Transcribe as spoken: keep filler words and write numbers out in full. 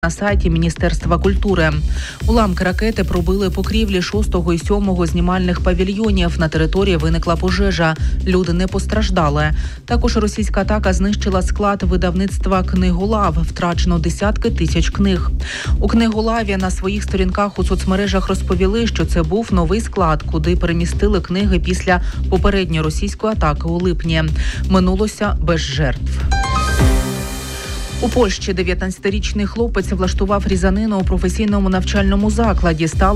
на сайті Міністерства культури. Уламки ракети пробили покрівлі шостого і сьомого знімальних павільйонів. На території виникла пожежа. Люди не постраждали. Також російська атака знищила склад видавництва «Книголав». Втрачено десятки тисяч книг. У «Книголаві» на своїх сторінках у соцмережах розповіли, що це був новий склад, куди перемістили книги після попередньої російської атаки у липні. Минулося без жертв. У Польщі дев'ятнадцятирічний хлопець влаштував різанину у професійному навчальному закладі. Стало